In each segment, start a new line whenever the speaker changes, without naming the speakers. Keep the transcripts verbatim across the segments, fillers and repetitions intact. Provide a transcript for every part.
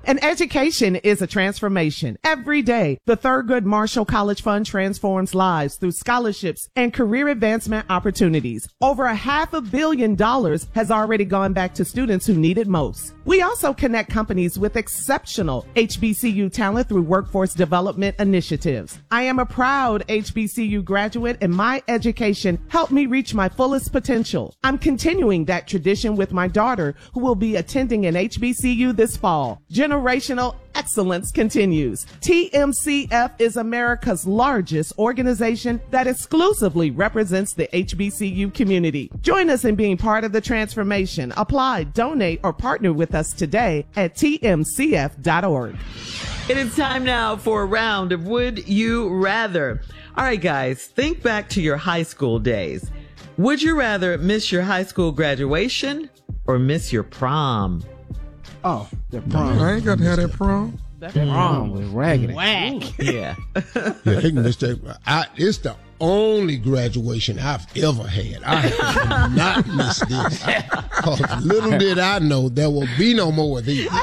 An education is a transformation. Every day, the Thurgood Marshall College Fund transforms lives through scholarships and career advancement opportunities. Over a half a billion dollars has already gone back to students who need it most. We also connect companies with exceptional H B C U talent through workforce development initiatives. I am a proud H B C U graduate, and my education helped me reach my fullest potential. I'm continuing that tradition with my daughter, who will be attending an H B C U this fall. Generational excellence continues. T M C F is America's largest organization that exclusively represents the H B C U community. Join us in being part of the transformation. Apply, donate, or partner with us today at T M C F dot org.
It is time now for a round of Would You Rather. All right, guys, think back to your high school days. Would you rather miss your high school graduation or miss your prom?
Oh, the prom.
I ain't got to have that prom.
That prom was raggedy.
Whack. Yeah.
Yeah, he can miss that. I, it's the only graduation I've ever had. I have not missed this. 'Cause little did I know there will be no more of these.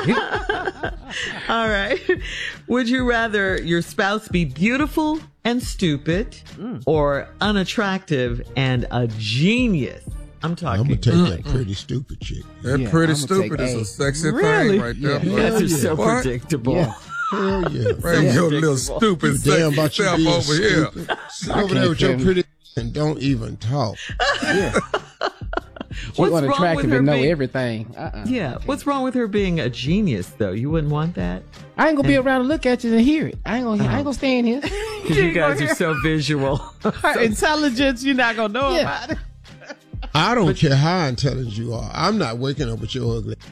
All right. Would you rather your spouse be beautiful and stupid mm. or unattractive and a genius? I'm talking.
I'm going to take mm. that pretty stupid chick.
That
yeah,
pretty
I'm
stupid is
a.
a sexy
really?
thing right there.
Yeah. That's
yeah.
so
What?
predictable.
Yeah.
Hell yeah.
Bring your little stupid
You damn
sexy
about you
self
being
over here.
stupid. Sit over there with your pretty and don't even talk.
Yeah. She
What's
want
wrong
attractive
with her
and know
being-
everything. Uh-uh.
Yeah. What's wrong with her being a genius, though? You wouldn't want that?
I ain't gonna be around to look at you and hear it. I ain't gonna. I ain't gonna stand here.
Because you guys are so visual.
Her intelligence, you're not going to know
Yeah.
about it.
I don't care how intelligent you are. I'm not waking up with your ugly.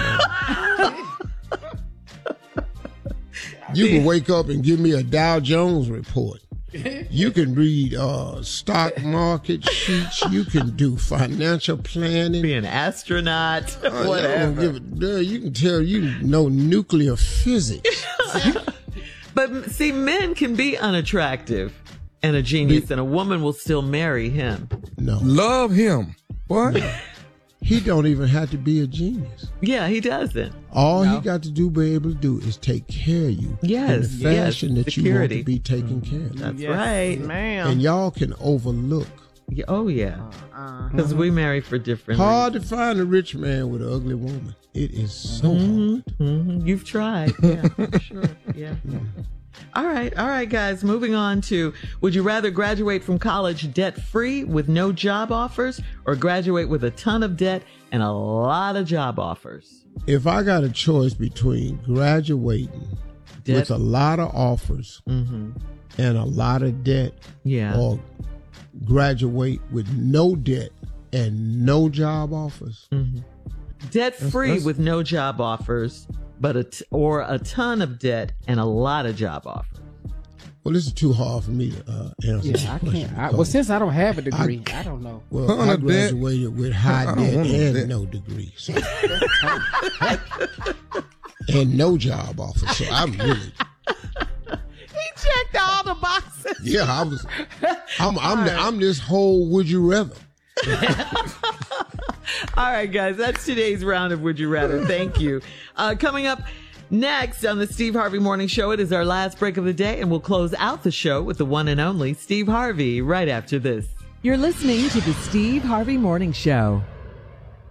You can wake up and give me a Dow Jones report. You can read uh, stock market sheets. You can do financial planning.
Be an astronaut.
Uh,
whatever.
Give it, uh, you can tell you know nuclear physics.
But see, men can be unattractive and a genius, and a woman will still marry him.
No,
Love him. What?
he don't even have to be a genius.
Yeah, he doesn't.
All
No.
he got to do, be able to do, is take care of you
Yes,
in the fashion
yes,
that you want
security.
to be taken care of.
That's
Yes,
right.
ma'am.
And y'all can overlook.
Yeah, oh, yeah.
Uh,
Because we marry for different
Hard to find a rich man with an ugly woman. It is so
reasons.
hard.
Mhm. You've tried. Yeah, for sure. Yeah. All right. All right, guys. Moving on to, would you rather graduate from college debt-free with no job offers or graduate with a ton of debt and a lot of job offers?
If I got a choice between graduating
Debt.
with a lot of offers
Mm-hmm.
and a lot of debt,
Yeah.
or graduate with no debt and no job offers,
Debt-free
That's-
with no job offers, but a t- or a ton of debt and a lot of job offers.
well, this is too hard for me to uh, answer. this
Yeah, I
question
can't. I, well,
because-
since I don't have a degree, I, don't know.
Well,
Ton
I
of debt.
graduated with high
I don't
debt
want no
and
debt.
no degree, so. and no job offer. So I'm really,
he checked all the boxes.
yeah, I was. I'm, I'm, the, I'm this whole would you rather.
All right, guys, that's today's round of Would You Rather. Thank you. Uh, coming up next on the Steve Harvey Morning Show, it is our last break of the day, and we'll close out the show with the one and only Steve Harvey right after this.
You're listening to the Steve Harvey Morning Show.